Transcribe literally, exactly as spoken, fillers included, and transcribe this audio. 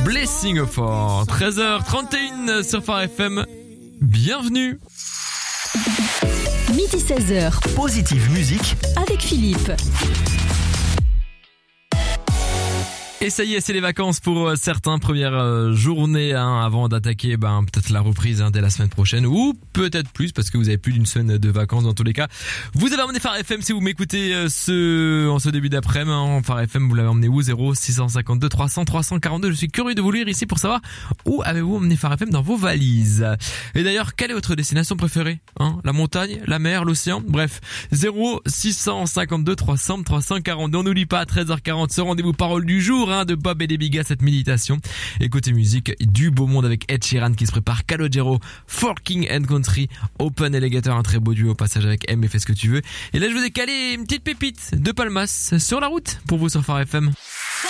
Blessing of Four. treize heures trente et une sur Phare F M. Bienvenue. Midi seize heures. Positive musique avec Philippe. Et ça y est, c'est les vacances pour certains. Première euh, journée hein, avant d'attaquer ben, peut-être la reprise hein, dès la semaine prochaine ou peut-être plus parce que vous avez plus d'une semaine de vacances dans tous les cas. Vous avez emmené Phare F M si vous m'écoutez euh, ce en ce début d'après-midi. Hein, Phare F M, vous l'avez emmené où? Zéro six cent cinquante-deux trois cents trois cent quarante-deux. Je suis curieux de vous lire ici pour savoir où avez-vous emmené Phare F M dans vos valises. Et d'ailleurs, quelle est votre destination préférée hein? La montagne, la mer, l'océan? Bref, zéro six cent cinquante-deux trois cents trois cent quarante-deux. On n'oublie pas à treize heures quarante ce rendez-vous parole du jour de Bob et des Bigas, cette méditation. Et côté musique, du beau monde avec Ed Sheeran qui se prépare, Calogero, Forking and Country, Open Alligator, un très beau duo au passage avec M et Fais ce que tu veux. Et là je vous ai calé une petite pépite de Palmas sur la route pour vous sur Phare F M.